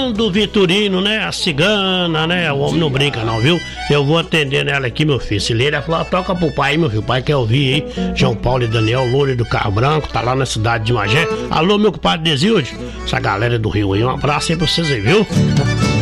Fernando Vitorino, né? A cigana, né? O homem não brinca não, viu? Eu vou atender nela aqui, meu filho. Cileira falou, toca pro pai, meu filho. O pai quer ouvir aí. João Paulo e Daniel Louro do Carro Branco, tá lá na cidade de Magé. Alô, meu compadre Desilde. Essa galera do Rio aí, um abraço aí pra vocês aí, viu?